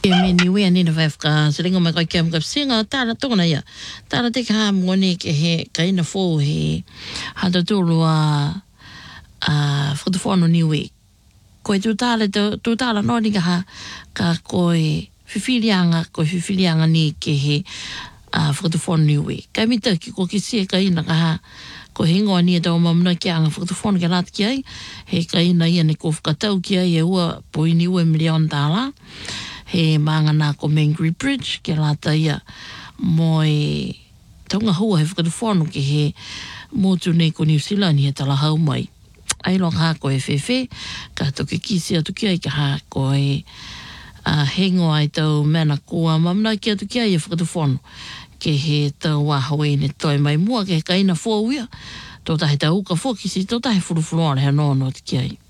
me ni we ni na ka selingo mai ka kem ka singa tara tona ya tara te ka moni ke he ka ina fo he hada tulua for the phone ni we ko tu tala no ni ka ko fifilianga ni ke he for the phone ni we ka mi te ko ki se ka ina ka ko hingo ni to mamna ki anga for the phone ka lat ki he ka ina ia ni ko ka tau ki e ua po ni $1 million he mangana ko Mangry Bridge ke lata ia moi taunga hua he whakatawhanu ke he motu nei ko New Zealand he tala hau mai. Ai long ha ko e whewhe, ka toke kisi atuki ai ka ha ko e hengo ai tau mana kua mamna ki atuki ai e whakatawhanu ke he tau wahawe ne toi mai mua ke he kaina fōwia, tō tahe tau ka fōkisi, tō tahe furufuruana he nono atuki ai.